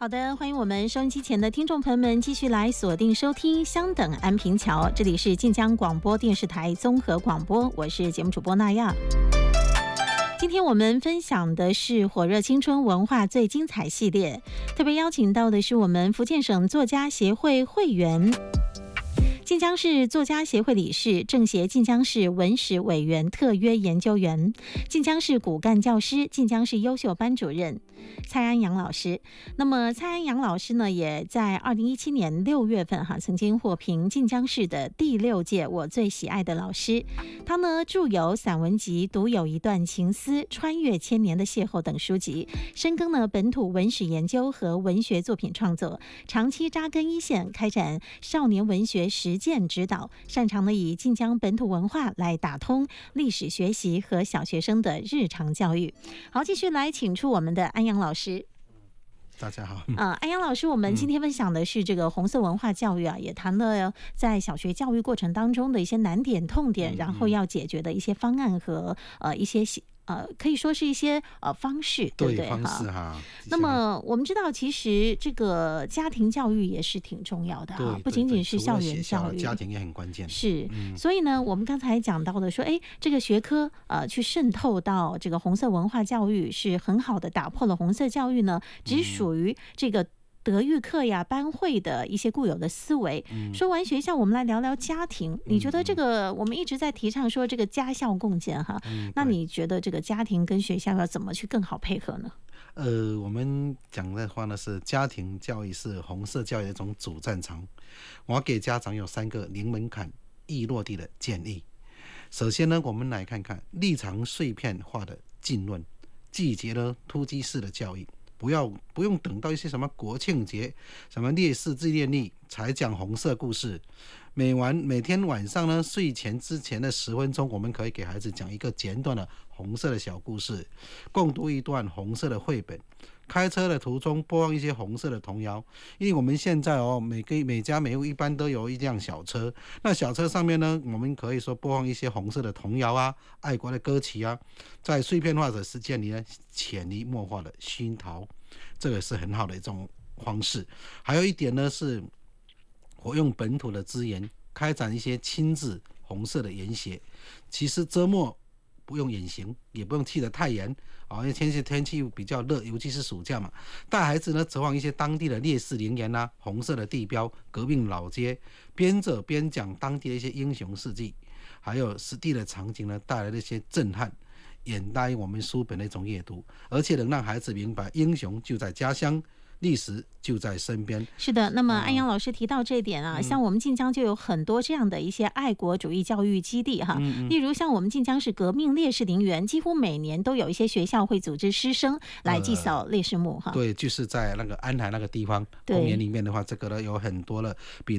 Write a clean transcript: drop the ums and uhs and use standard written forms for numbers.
好的，欢迎我们收音机前的听众朋友们继续来锁定收听相等安平桥，这里是晋江广播电视台综合广播，我是节目主播娜亚。今天我们分享的是火热青春文化最精彩系列，特别邀请到的是我们福建省作家协会会员，晋江市作家协会理事，政协晋江市文史委员特约研究员，晋江市骨干教师，晋江市优秀班主任蔡安阳老师。那么蔡安阳老师呢，也在2017年6月份曾经获评晋江市的第6届我最喜爱的老师。他呢著有散文集《独有一段情思》《穿越千年的邂逅》等书籍，深耕了本土文史研究和文学作品创作，长期扎根一线，开展少年文学实践指导，擅长的以晋江本土文化来打通历史学习和小学生的日常教育。好，继续来请出我们的安阳老师。 大家好， 安阳老师，我们今天分享的是这个红色文化教育也谈了在小学教育过程当中的一些难点、痛点，然后要解决的一些方案和一些可以说是一些方式，对不对？ 方式哈。 那么我们知道，其实这个家庭教育也是挺重要的不仅仅是校园教育， 家庭也很关键。 是，所以呢，我们刚才讲到的说，这个学科去渗透到这个红色文化教育，是很好的打破了红色教育呢只属于这个德育课呀、班会的一些固有的思维。说完学校，我们来聊聊家庭。你觉得这个我们一直在提倡说这个家校共建那你觉得这个家庭跟学校要怎么去更好配合呢？ 我们讲的话呢是家庭教育是红色教育的一种主战场。我要给家长有3个零门槛、易落地的建议。首先呢，我们来看看立场碎片化的禁论，季节呢突击式的教育。不用等到一些什么国庆节、什么烈士纪念日才讲红色故事。每天晚上呢睡前之前的10分钟，我们可以给孩子讲一个简短的红色的小故事，共读一段红色的绘本。开车的途中播放一些红色的童谣，因为我们现在每家每户一般都有一辆小车，那小车上面呢，我们可以说播放一些红色的童谣爱国的歌曲在碎片化的时间里呢，潜移默化的熏陶，这个是很好的一种方式。还有一点呢，是活用本土的资源，开展一些亲子红色的研学。其实周末不用远行，也不用去得太远因为天气比较热，尤其是暑假嘛。带孩子呢走访一些当地的烈士陵园红色的地标、革命老街，边走边讲当地的一些英雄事迹，还有实地的场景呢带来的一些震撼，远大于我们书本的一种阅读，而且能让孩子明白英雄就在家乡，历史就在身边。 是的，那么安阳老师提到这一点像我们晋江就有很多这样的一些爱国主义教育基地例如像我们晋江市革命烈士陵园，几乎每年都有一些学校会组织师生来祭扫烈士墓对，就是在那个安海那个地方公园里面的话，这个呢有很多了，比